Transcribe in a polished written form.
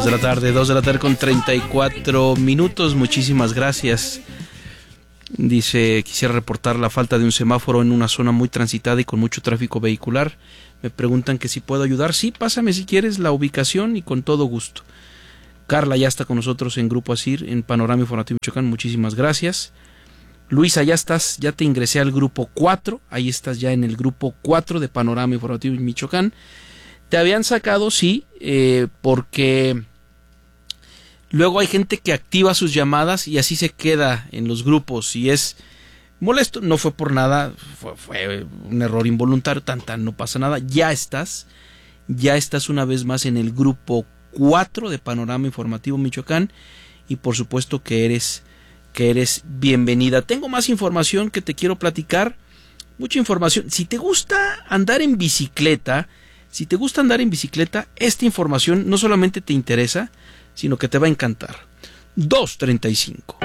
de la tarde, 2 de la tarde con 34 minutos. Muchísimas gracias. Dice, quisiera reportar la falta de un semáforo en una zona muy transitada y con mucho tráfico vehicular. Me preguntan que si puedo ayudar. Sí, pásame si quieres la ubicación y con todo gusto. Carla ya está con nosotros en Grupo ASIR, en Panorama Informativo Michoacán. Muchísimas gracias. Luisa, ya estás, ya te ingresé al grupo 4. Ahí estás ya en el grupo 4 de Panorama Informativo Michoacán. Te habían sacado, sí, porque luego hay gente que activa sus llamadas y así se queda en los grupos y es molesto. No fue por nada, fue un error involuntario, no pasa nada. Ya estás una vez más en el grupo 4 de Panorama Informativo Michoacán y por supuesto que eres bienvenida. Tengo más información que te quiero platicar, mucha información. Si te gusta andar en bicicleta, esta información no solamente te interesa, sino que te va a encantar. 2:35.